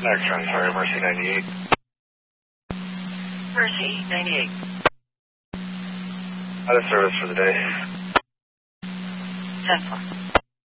Next one, sorry, Mercy 98. Mercy 98. Out of service for the day. 10-4.